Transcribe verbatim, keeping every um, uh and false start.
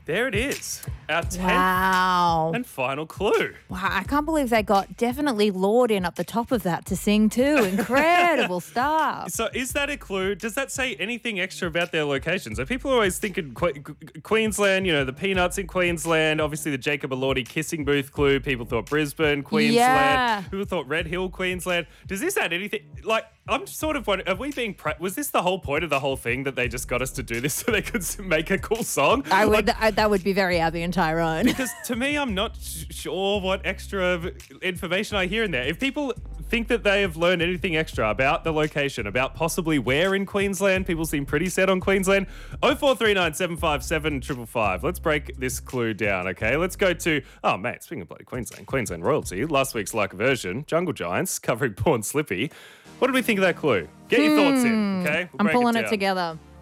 There it is. Our tenth Wow. and final clue. Wow, I can't believe they got definitely Lord in up the top of that to sing too. Incredible stuff. So is that a clue? Does that say anything extra about their locations? Are people always thinking Que- Queensland, you know, the Peanuts in Queensland, obviously the Jacob Elordi kissing booth clue. People thought Brisbane, Queensland. Yeah. People thought Red Hill, Queensland. Does this add anything? Like, I'm sort of wondering, are we being, pra- was this the whole point of the whole thing that they just got us to do this so they could s- make a cool song? I would. Like, I, that would be very Abby and Tyrone. because to me, I'm not sh- sure what extra information I hear in there. If people think that they have learned anything extra about the location, about possibly where in Queensland, people seem pretty set on Queensland. oh four three nine, seven five seven, five five five. Let's break this clue down, okay? Let's go to, oh, mate, speaking of bloody Queensland, Queensland royalty, last week's like version, Jungle Giants, covering Pawn Slippy. What did we think of that clue? Get your thoughts in, okay? We'll I'm break pulling it down. together.